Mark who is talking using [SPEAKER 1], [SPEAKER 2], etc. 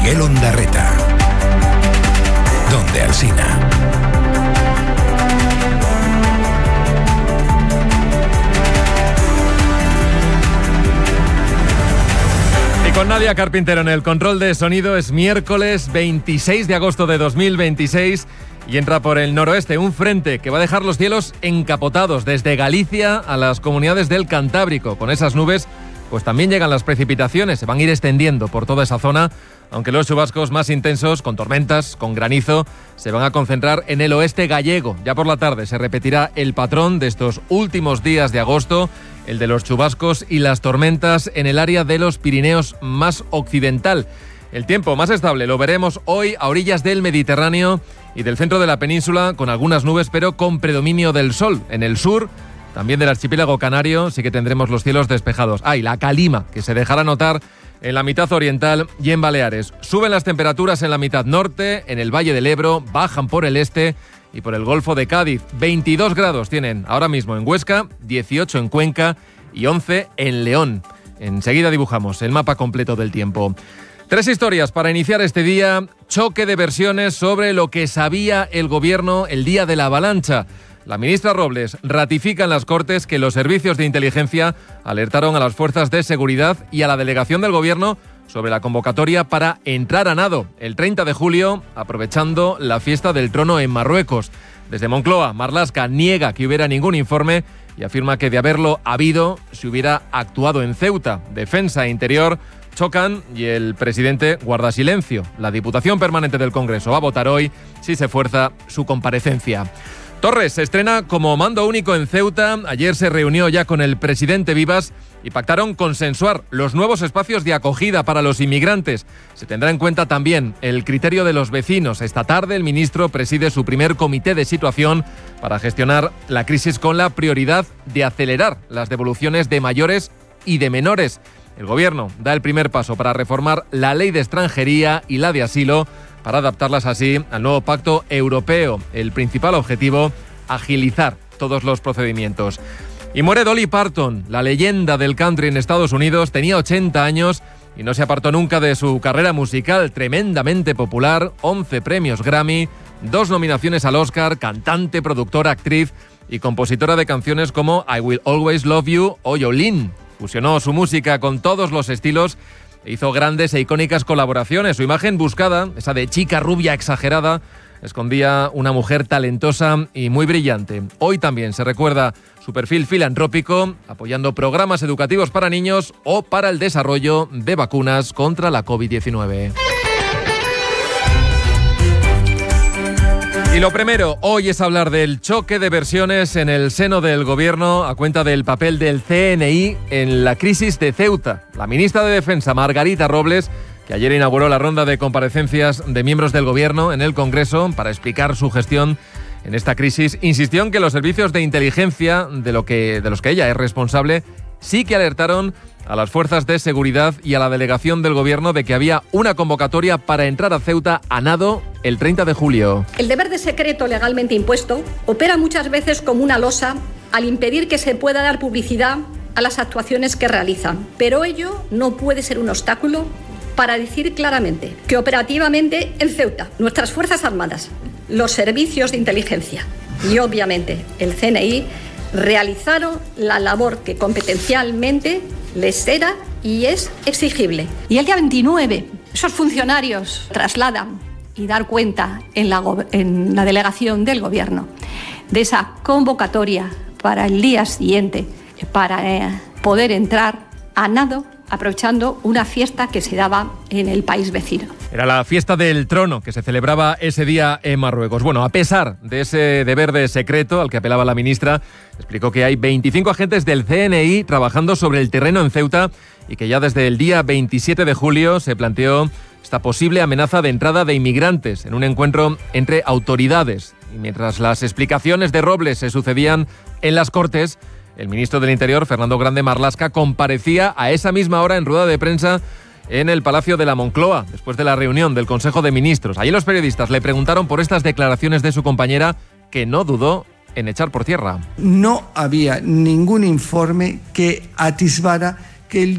[SPEAKER 1] Miguel Ondarreta. Donde Alsina.
[SPEAKER 2] Y con Nadia Carpintero en el control de sonido, es miércoles 26 de agosto de 2026 y entra por el noroeste un frente que va a dejar los cielos encapotados desde Galicia a las comunidades del Cantábrico. Con esas nubes pues también llegan las precipitaciones, se van a ir extendiendo por toda esa zona, aunque los chubascos más intensos, con tormentas, con granizo, se van a concentrar en el oeste gallego. Ya por la tarde se repetirá el patrón de estos últimos días de agosto, el de los chubascos y las tormentas en el área de los Pirineos más occidental. El tiempo más estable lo veremos hoy a orillas del Mediterráneo y del centro de la península, con algunas nubes, pero con predominio del sol. En el sur, también del archipiélago canario, sí que tendremos los cielos despejados. Y la calima, que se dejará notar en la mitad oriental y en Baleares. Suben las temperaturas en la mitad norte, en el Valle del Ebro, bajan por el este y por el Golfo de Cádiz. 22 grados tienen ahora mismo en Huesca, 18 en Cuenca y 11 en León. Enseguida dibujamos el mapa completo del tiempo. 3 historias para iniciar este día. Choque de versiones sobre lo que sabía el gobierno el día de la avalancha. La ministra Robles ratifica en las Cortes que los servicios de inteligencia alertaron a las fuerzas de seguridad y a la delegación del gobierno sobre la convocatoria para entrar a nado el 30 de julio, aprovechando la fiesta del trono en Marruecos. Desde Moncloa, Marlaska niega que hubiera ningún informe y afirma que de haberlo habido se hubiera actuado en Ceuta. Defensa e Interior chocan y el presidente guarda silencio. La Diputación Permanente del Congreso va a votar hoy si se fuerza su comparecencia. Torres se estrena como mando único en Ceuta. Ayer se reunió ya con el presidente Vivas y pactaron consensuar los nuevos espacios de acogida para los inmigrantes. Se tendrá en cuenta también el criterio de los vecinos. Esta tarde el ministro preside su primer comité de situación para gestionar la crisis con la prioridad de acelerar las devoluciones de mayores y de menores. El gobierno da el primer paso para reformar la ley de extranjería y la de asilo, para adaptarlas así al nuevo pacto europeo. El principal objetivo, agilizar todos los procedimientos. Y muere Dolly Parton, la leyenda del country en Estados Unidos. Tenía 80 años y no se apartó nunca de su carrera musical tremendamente popular. 11 premios Grammy, 2 nominaciones al Oscar, cantante, productora, actriz y compositora de canciones como I Will Always Love You o Jolene. Fusionó su música con todos los estilos. Hizo grandes e icónicas colaboraciones. Su imagen buscada, esa de chica rubia exagerada, escondía una mujer talentosa y muy brillante. Hoy también se recuerda su perfil filantrópico, apoyando programas educativos para niños o para el desarrollo de vacunas contra la COVID-19. Y lo primero hoy es hablar del choque de versiones en el seno del gobierno a cuenta del papel del CNI en la crisis de Ceuta. La ministra de Defensa, Margarita Robles, que ayer inauguró la ronda de comparecencias de miembros del gobierno en el Congreso para explicar su gestión en esta crisis, insistió en que los servicios de inteligencia de los que ella es responsable sí que alertaron a las fuerzas de seguridad y a la delegación del gobierno de que había una convocatoria para entrar a Ceuta a nado el 30 de julio.
[SPEAKER 3] El deber de secreto legalmente impuesto opera muchas veces como una losa al impedir que se pueda dar publicidad a las actuaciones que realizan. Pero ello no puede ser un obstáculo para decir claramente que operativamente en Ceuta nuestras Fuerzas Armadas, los servicios de inteligencia y obviamente el CNI realizaron la labor que competencialmente les era y es exigible.
[SPEAKER 4] Y el día 29 esos funcionarios trasladan y dar cuenta en la delegación del gobierno de esa convocatoria para el día siguiente para poder entrar a nado, aprovechando una fiesta que se daba en el país vecino.
[SPEAKER 2] Era la fiesta del trono que se celebraba ese día en Marruecos. Bueno, a pesar de ese deber de secreto al que apelaba la ministra, explicó que hay 25 agentes del CNI trabajando sobre el terreno en Ceuta y que ya desde el día 27 de julio se planteó esta posible amenaza de entrada de inmigrantes en un encuentro entre autoridades. Y mientras las explicaciones de Robles se sucedían en las Cortes, el ministro del Interior, Fernando Grande Marlaska, comparecía a esa misma hora en rueda de prensa en el Palacio de la Moncloa, después de la reunión del Consejo de Ministros. Allí los periodistas le preguntaron por estas declaraciones de su compañera, que no dudó en echar por tierra.
[SPEAKER 5] No había ningún informe que atisbara que el